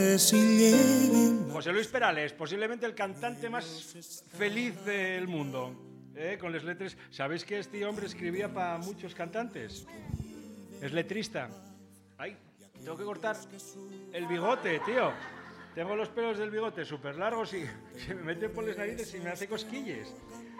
José Luis Perales, posiblemente el cantante más feliz del mundo, con las letras. ¿Sabéis que este hombre escribía para muchos cantantes? Es letrista. Ay, tengo que cortar el bigote, tío. Tengo los pelos del bigote súper largos y se me meten por las narices y me hace cosquilles.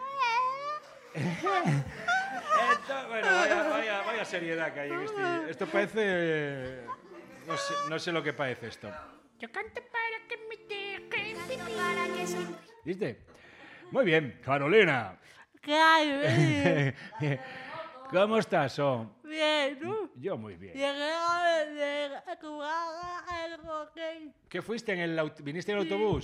Bueno, vaya seriedad que hay en este. Esto parece... No sé lo que parece esto. Yo canto para que me dejen vivir. ¿Viste? Muy bien, Carolina. Claro. ¿Cómo estás, Bien, ¿no? Yo muy bien. Llegué a jugar al hockey. ¿Qué fuiste viniste en el autobús?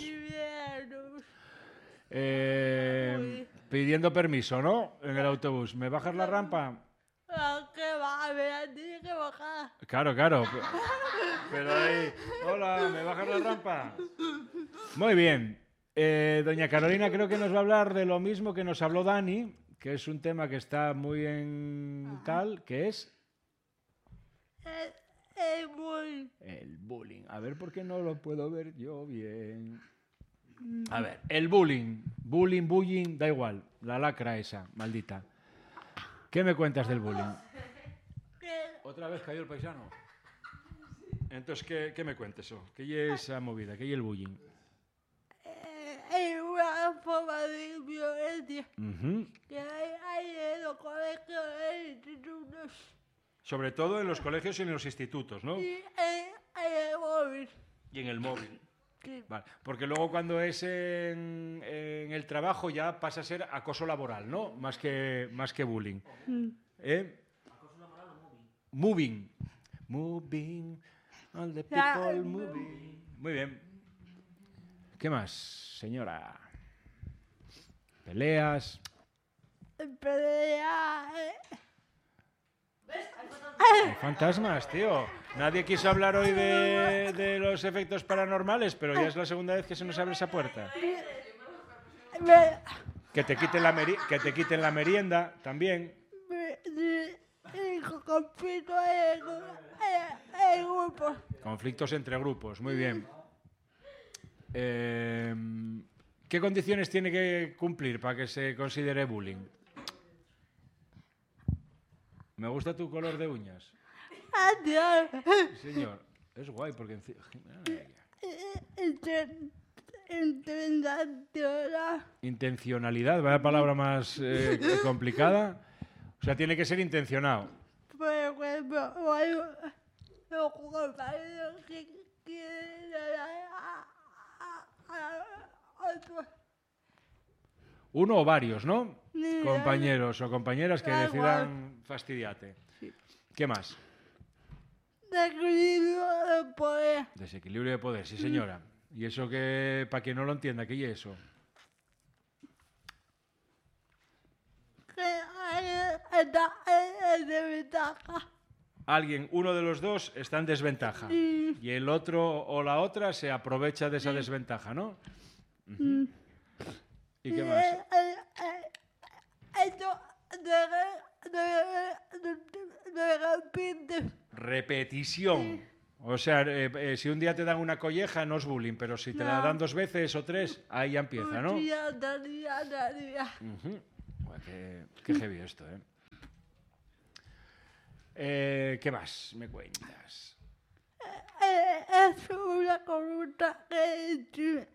Pidiendo permiso, ¿no? En el autobús. ¿Me bajas la rampa? ¿Qué va? Me tiene que bajar. Claro. Pero ahí... Hola, ¿me bajas la rampa? Muy bien. Doña Carolina creo que nos va a hablar de lo mismo que nos habló Dani, que es un tema que está muy en tal, que es... El bullying. El bullying. A ver, ¿por qué no lo puedo ver yo bien? A ver, el bullying. Bullying, da igual. La lacra esa, maldita. ¿Qué me cuentas del bullying? ¿Otra vez cayó el paisano? Entonces, ¿qué me cuentas? ¿Qué es esa movida? ¿Qué es el bullying? Es una forma de violencia que hay en los colegios e institutos. Sobre todo en los colegios y en los institutos, ¿no? Y en el móvil. Y en el móvil. Sí. Vale. Porque luego cuando es en el trabajo ya pasa a ser acoso laboral, ¿no? Más que bullying. ¿Acoso laboral o moving? Moving. All the people moving. Muy bien. ¿Qué más, señora? ¿Peleas? Hay fantasmas, tío. Nadie quiso hablar hoy de los efectos paranormales, pero ya es la segunda vez que se nos abre esa puerta. Que te quiten la merienda también. Conflictos entre grupos, muy bien. ¿Qué condiciones tiene que cumplir para que se considere bullying? Me gusta tu color de uñas. Adiós. Sí, señor. Es guay porque... Intencionalidad, vaya palabra más complicada. O sea, tiene que ser intencionado. Por ejemplo, los compañeros que quieren Uno o varios, ¿no? Compañeros o compañeras que decidan fastidiarte. Sí. ¿Qué más? Desequilibrio de poder. Desequilibrio de poder, sí, señora. ¿Y eso que, para quien no lo entienda, qué es eso? Que alguien está en desventaja. Uno de los dos está en desventaja. Y el otro o la otra se aprovecha de esa desventaja, ¿no? ¿Y qué más? Esto de repente. Repetición. O sea, si un día te dan una colleja no es bullying, pero si te la dan 2 veces o 3, ahí ya empieza, ¿no? Qué heavy esto, ¿Qué más me cuentas? Es una conducta que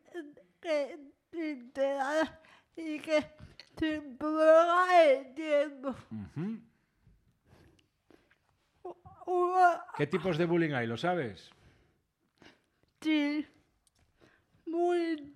te da y que se prolonga el tiempo. ¿Qué tipos de bullying hay? ¿Lo sabes? Sí. Muy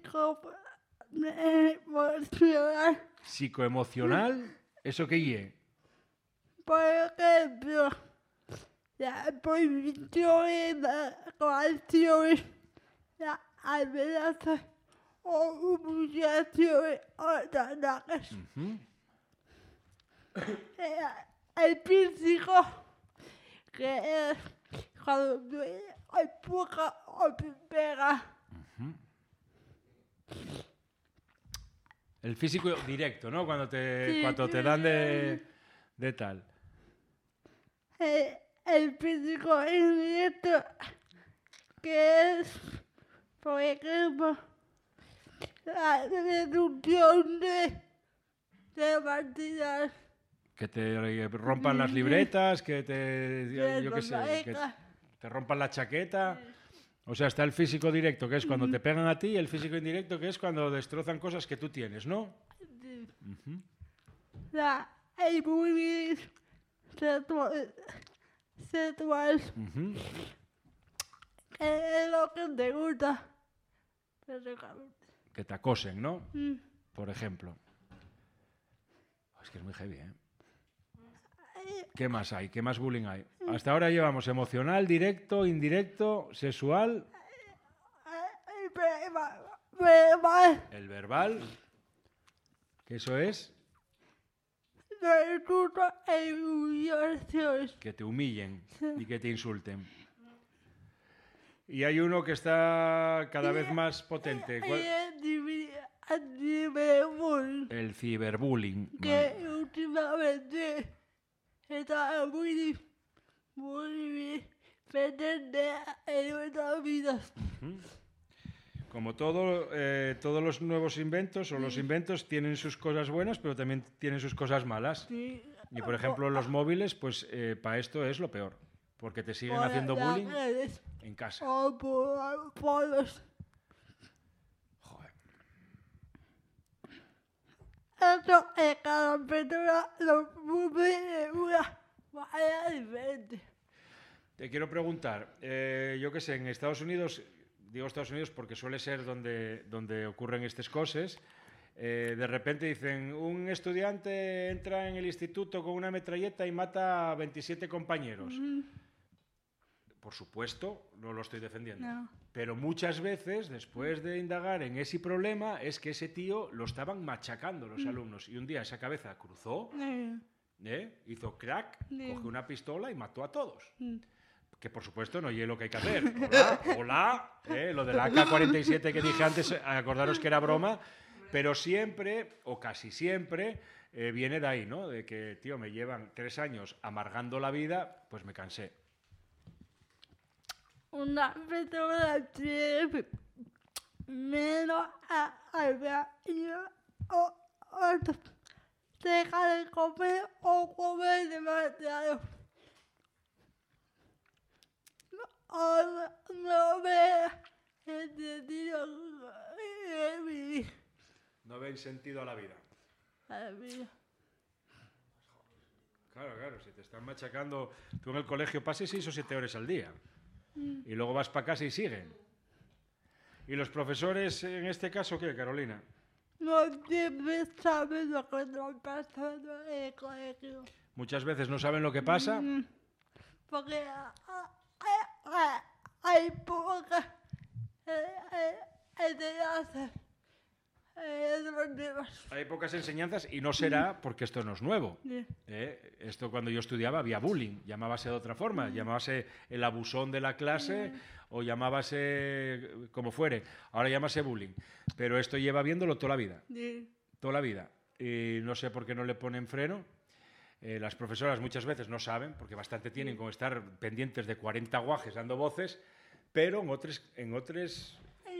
psicoemocional. ¿Psicoemocional? ¿Eso qué es? Por ejemplo, la prohibición de las coacciones, la amenaza o humillaciones o ataques. El físico, que es cuando empuja o pega. El físico directo, ¿no? Cuando te dan de tal. El físico indirecto que es, por ejemplo, la reducción de partidas. Que te rompan las libretas, que te, yo qué sé, que te rompan la chaqueta. O sea, está el físico directo, que es cuando te pegan a ti, y el físico indirecto, que es cuando destrozan cosas que tú tienes, ¿no? El bullying sexual, que es lo que te gusta, básicamente. Que te acosen, ¿no? Por ejemplo. Es que es muy heavy, ¿eh? ¿Qué más hay? ¿Qué más bullying hay? Hasta ahora llevamos emocional, directo, indirecto, sexual. Verbal. El verbal. ¿Qué eso es? Que te humillen y que te insulten. Y hay uno que está cada vez más potente. El ciberbullying. Que últimamente está muy presente en nuestras vidas. Como todo, todos los nuevos inventos o los inventos tienen sus cosas buenas, pero también tienen sus cosas malas. Sí. Y por ejemplo, los móviles, pues para esto es lo peor. Porque te siguen haciendo bullying en casa. O por los... Joder. Esto es cada persona lo vive de una manera diferente. Te quiero preguntar, yo qué sé, en Estados Unidos, digo Estados Unidos porque suele ser donde ocurren estas cosas, de repente dicen, un estudiante entra en el instituto con una metralleta y mata a 27 compañeros. Por supuesto, no lo estoy defendiendo. No. Pero muchas veces, después de indagar en ese problema, es que ese tío lo estaban machacando los alumnos. Y un día esa cabeza cruzó, hizo crack, cogió una pistola y mató a todos. Que por supuesto no es lo que hay que hacer. Hola, lo de la AK-47 que dije antes, acordaros que era broma, pero siempre, o casi siempre, viene de ahí, ¿no? De que, tío, me llevan 3 años amargando la vida, pues me cansé. Una persona tiene menos o deja de comer o comer demasiado. O no ve el sentido de vivir. No ven sentido a la vida. Claro, si te están machacando, tú en el colegio pases 6 o 7 horas al día. Y luego vas para casa y siguen. ¿Y los profesores, en este caso, qué, Carolina? No siempre saben lo que está pasando en el colegio. Muchas veces no saben lo que pasa. Porque hay pocas enseñanzas. Hay pocas enseñanzas y no será porque esto no es nuevo. Esto cuando yo estudiaba había bullying, llamábase de otra forma, llamábase el abusón de la clase o llamábase como fuere, ahora llámase bullying. Pero esto lleva viéndolo toda la vida, toda la vida. Y no sé por qué no le ponen freno. Las profesoras muchas veces no saben, porque bastante tienen con estar pendientes de 40 guajes dando voces, pero en otros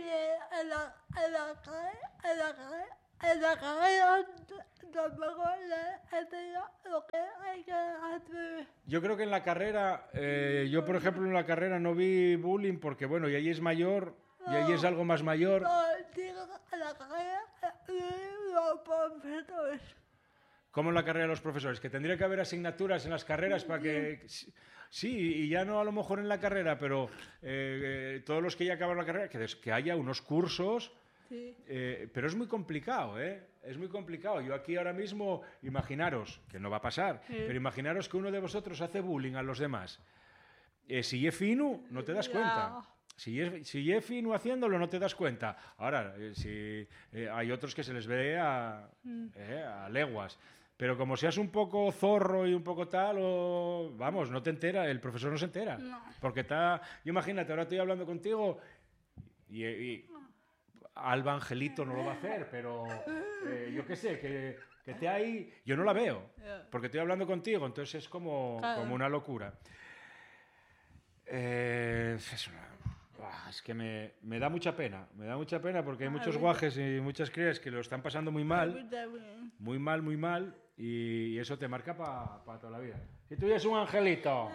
en la carrera tampoco le enseñan lo que hay que hacer. Yo creo que en la carrera, yo por ejemplo en la carrera no vi bullying porque bueno, y ahí es mayor, y ahí es algo más mayor. No, digo en la carrera los profesores. ¿Cómo en la carrera de los profesores? Que tendría que haber asignaturas en las carreras para que... Sí, y ya no a lo mejor en la carrera, pero todos los que ya acaban la carrera, que haya unos cursos, pero es muy complicado, ¿eh? Es muy complicado. Yo aquí ahora mismo, imaginaros, que no va a pasar, pero imaginaros que uno de vosotros hace bullying a los demás. Si es fino, no te das cuenta. Si es fino haciéndolo, no te das cuenta. Ahora, si hay otros que se les ve a leguas. Pero como seas un poco zorro y un poco tal, vamos, no te entera, el profesor no se entera. No. Porque está... Imagínate, ahora estoy hablando contigo y Alba Angelito no lo va a hacer, pero yo qué sé, que esté ahí, yo no la veo, porque estoy hablando contigo, entonces es como una locura. Es que me da mucha pena porque hay muchos guajes y muchas crías que lo están pasando muy mal, muy mal, y eso te marca para toda la vida. Si tú eres un angelito,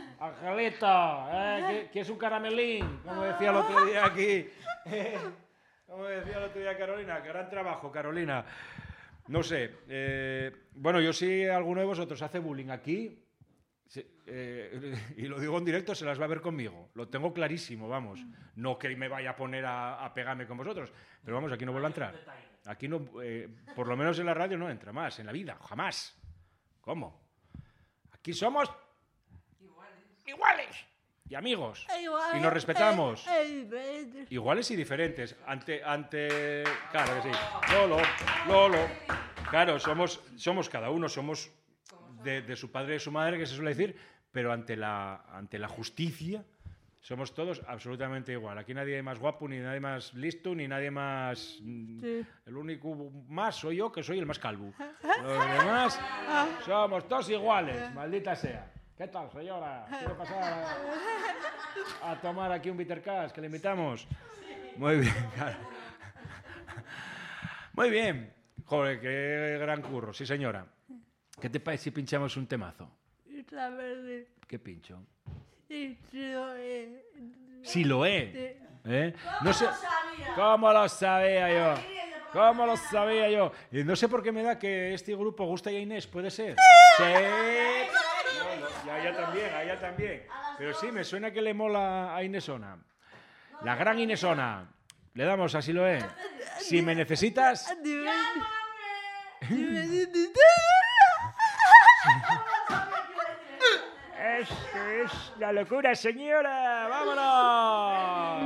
que es un caramelín, como decía el otro día aquí, como decía el otro día Carolina, gran trabajo, Carolina. No sé, bueno, yo sí, alguno de vosotros hace bullying aquí, y lo digo en directo, se las va a ver conmigo. Lo tengo clarísimo, vamos. No que me vaya a poner a pegarme con vosotros, pero vamos, aquí no vuelve a entrar. Aquí no, por lo menos en la radio no entra más, en la vida, jamás. ¿Cómo? Aquí somos iguales y amigos. Y nos respetamos. Iguales y diferentes. Claro que sí. Lolo. Claro, somos cada uno, somos de su padre y de su madre, que se suele decir, pero ante la justicia somos todos absolutamente igual. Aquí nadie es más guapo, ni nadie más listo, ni nadie más... Sí. El único más soy yo, que soy el más calvo. Los demás somos todos iguales, maldita sea. ¿Qué tal, señora? ¿Quiere pasar a tomar aquí un bitter cash que le invitamos? Muy bien, claro. Muy bien. Joder, qué gran curro, sí señora. ¿Qué te parece si pinchamos un temazo? ¿Qué pincho? Siloé. No sé. ¿Cómo lo sabía yo? Y no sé por qué me da que este grupo gusta a Inés, ¿puede ser? Sí. No, a ella también. Pero sí, me suena que le mola a Inesona. La gran Inesona. Le damos a Siloé. Si me necesitas... Esto es la locura, señora. ¡Vámonos!